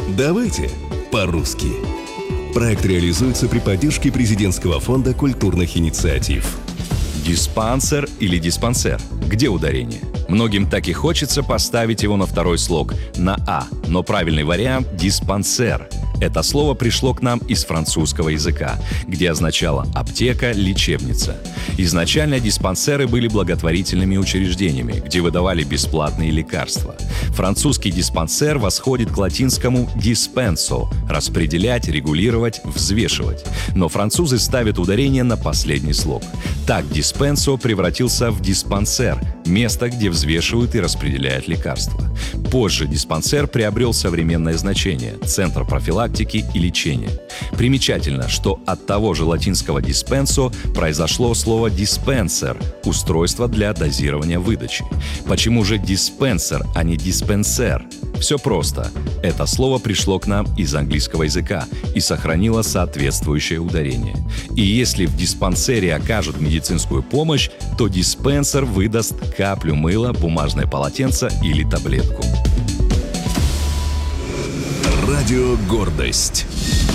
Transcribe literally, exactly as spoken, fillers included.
Давайте по-русски. Проект реализуется при поддержке Президентского фонда культурных инициатив. Диспансер или диспансер? Где ударение? Многим так и хочется поставить его на второй слог, на «а», но правильный вариант – диспансер. Это слово пришло к нам из французского языка, где означало «аптека», «лечебница». Изначально диспансеры были благотворительными учреждениями, где выдавали бесплатные лекарства. Французский диспансер восходит к латинскому «диспенсо» – распределять, регулировать, взвешивать. Но французы ставят ударение на последний слог. Так диспенсо превратился в диспансер – место, где взвешивают и распределяют лекарства. Позже диспансер приобрел современное значение – центр профилактики и лечения. Примечательно, что от того же латинского «диспенсо» произошло слово «диспенсер» – устройство для дозирования выдачи. Почему же диспенсер, а не диспенсер? Все просто. Это слово пришло к нам из английского языка и сохранило соответствующее ударение. И если в диспансере окажут медицинскую помощь, то диспенсер выдаст каплю мыла, бумажное полотенце или таблетку. Радио «Гордость».